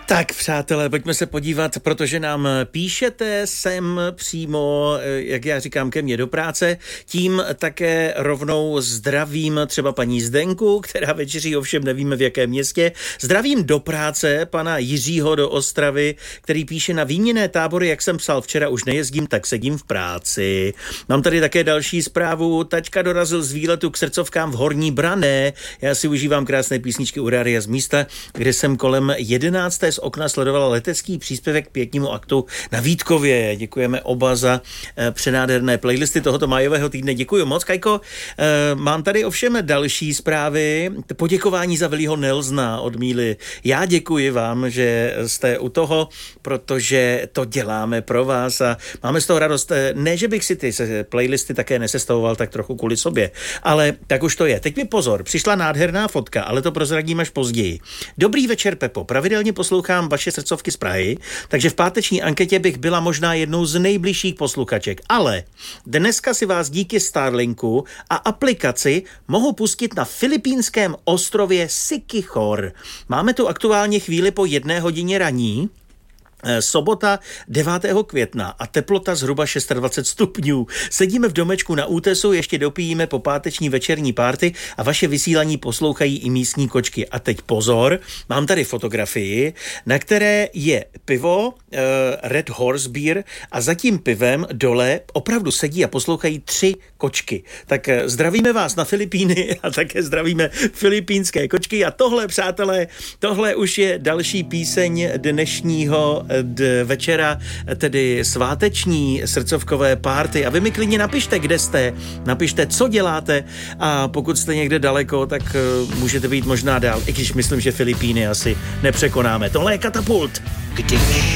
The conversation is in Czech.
Tak, přátelé, pojďme se podívat, protože nám píšete sem přímo, jak já říkám, ke mně do práce. Tím také rovnou zdravím třeba paní Zdenku, která večeří, ovšem nevíme v jakém městě. Zdravím do práce pana Jiřího do Ostravy, který píše: na výměnné tábory, jak jsem psal včera, už nejezdím, tak sedím v práci. Mám tady také další zprávu. Taťka dorazil z výletu k srdcovkám v Horní Branné. Já si užívám krásné písničky u rádia z místa, kde jsem kolem 11. z okna sledovala letecký příspěvek k 5. aktu na Vítkově. Děkujeme oba za přenádherné playlisty tohoto májového týdne. Děkuji moc, Kajko. Mám tady ovšem další zprávy. Poděkování za Willieho Nelsona od Míly. Já děkuji vám, že jste u toho, protože to děláme pro vás a máme z toho radost. Ne, že bych si ty playlisty také nesestavoval tak trochu kvůli sobě, ale tak už to je. Teď mi pozor, přišla nádherná fotka, ale to prozradím až později. Dobrý večer, Pepo. Pravidelně poslouchám vaše srdcovky z Prahy, takže v páteční anketě bych byla možná jednou z nejbližších posluchaček. Ale dneska si vás díky Starlinku a aplikaci mohu pustit na filipínském ostrově Siquijor. Máme tu aktuálně chvíli po 1 hodině raní, sobota 9. května a teplota zhruba 26 stupňů. Sedíme v domečku na útesu, ještě dopijíme po páteční večerní párty a vaše vysílání poslouchají i místní kočky. A teď pozor, mám tady fotografii, na které je pivo Red Horse Beer a za tím pivem dole opravdu sedí a poslouchají 3 kočky. Tak zdravíme vás na Filipíny a také zdravíme filipínské kočky a tohle, přátelé, tohle už je další píseň dnešního večera, tedy sváteční srdcovkové párty. A vy mi klidně napište, kde jste, napište, co děláte a pokud jste někde daleko, tak můžete být možná dál, i když myslím, že Filipíny asi nepřekonáme. Tohle je Katapult. Když